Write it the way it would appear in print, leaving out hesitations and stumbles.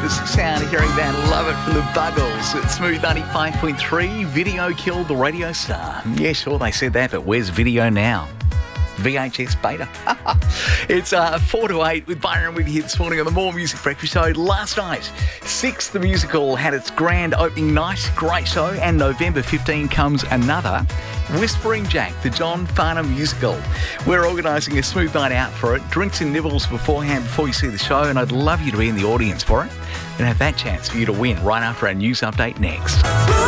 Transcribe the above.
acoustic sound, hearing that Love It from the Buggles at Smooth 95.3. Video killed the radio star. Yeah, sure, they said that, but where's video now? VHS beta. It's 4 to 8 with Byron with you this morning on the More Music Breakfast Show. Last night, Six the Musical had its grand opening night. Great show. And November 15 comes another, Whispering Jack, the John Farnham musical. We're organising a smooth night out for it. Drinks and nibbles beforehand before you see the show, and I'd love you to be in the audience for it and have that chance for you to win right after our news update next.